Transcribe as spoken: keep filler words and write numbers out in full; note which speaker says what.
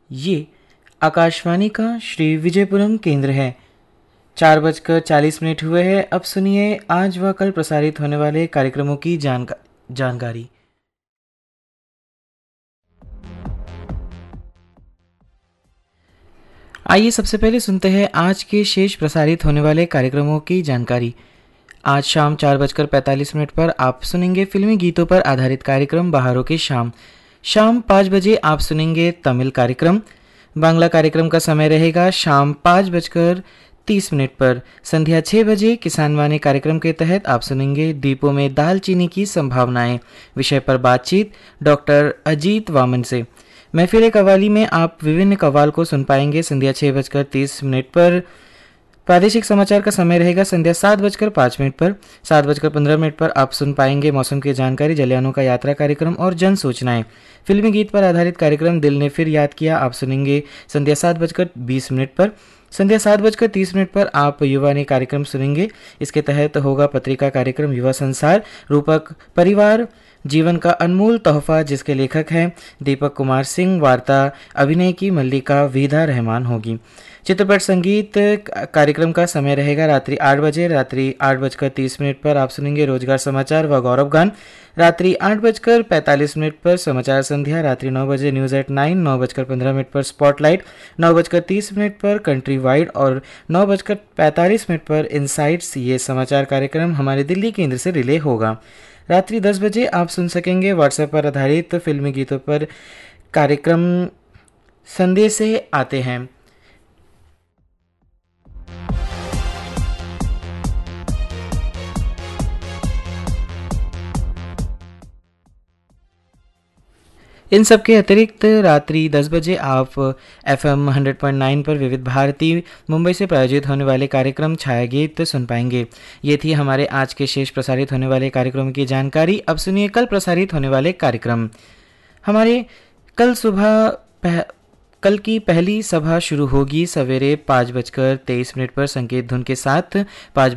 Speaker 1: ये आकाशवाणी का श्री विजयपुरम केंद्र है। चार बजकर चालीस मिनट हुए हैं। अब सुनिए आज व कल प्रसारित होने वाले कार्यक्रमों की जानका जानकारी। आइए सबसे पहले सुनते हैं आज के शेष प्रसारित होने वाले कार्यक्रमों की जानकारी। आज शाम चार बजकर पैंतालीस मिनट पर आप सुनेंगे फिल्मी गीतों पर आधारित कार्यक्रम बहारों की शाम। शाम पाँच बजे आप सुनेंगे तमिल कार्यक्रम। बांग्ला कार्यक्रम का समय रहेगा शाम पाँच बजकर तीस मिनट पर। संध्या छः बजे किसान वाणी कार्यक्रम के तहत आप सुनेंगे दीपों में दालचीनी की संभावनाएं विषय पर बातचीत डॉक्टर अजीत वामन से। महफिल कव्वाली में आप विभिन्न कव्वाल को सुन पाएंगे संध्या छः बजकर तीस मिनट पर। प्रादेशिक समाचार का समय रहेगा संध्या सात बजकर पाँच मिनट पर। सात बजकर पंद्रह मिनट पर आप सुन पाएंगे मौसम की जानकारी, जलियानों का यात्रा कार्यक्रम और जन सूचनाएं। फिल्मी गीत पर आधारित कार्यक्रम दिल ने फिर याद किया आप सुनेंगे संध्या सात बजकर बीस मिनट पर। संध्या सात बजकर तीस मिनट पर आप युवा ने कार्यक्रम सुनेंगे। इसके तहत होगा पत्रिका कार्यक्रम युवा संसार। रूपक परिवार जीवन का अनमोल तोहफा जिसके लेखक हैं दीपक कुमार सिंह। वार्ता अभिनय की मल्लिका विधा रहमान होगी। चित्रपट संगीत कार्यक्रम का समय रहेगा रात्रि आठ बजे। रात्रि आठ बजकर तीस मिनट पर आप सुनेंगे रोजगार समाचार व गौरव गान। रात्रि आठ बजकर पैंतालीस मिनट पर समाचार संध्या। रात्रि नौ बजे न्यूज एट नाइन। नौ बजकर पंद्रह मिनट पर स्पॉटलाइट। नौ बजकर तीस मिनट पर कंट्री वाइड और नौ बजकर पैंतालीस मिनट पर इनसाइट्स। ये समाचार कार्यक्रम हमारे दिल्ली केंद्र से रिले होगा। रात्रि दस बजे आप सुन सकेंगे व्हाट्सएप पर आधारित फिल्मी गीतों पर कार्यक्रम संदेश से आते हैं। इन सब के अतिरिक्त रात्रि दस बजे आप एफएम हंड्रेड पॉइंट नाइन पर विविध भारती मुंबई से प्रायोजित होने वाले कार्यक्रम छाया गीत सुन पाएंगे। ये थी हमारे आज के शेष प्रसारित होने वाले कार्यक्रमों की जानकारी। अब सुनिए कल प्रसारित होने वाले कार्यक्रम। हमारे कल सुबह पह, कल की पहली सभा शुरू होगी सवेरे पाँच बजकर तेईस मिनट पर संकेत धुन के साथ। पाँच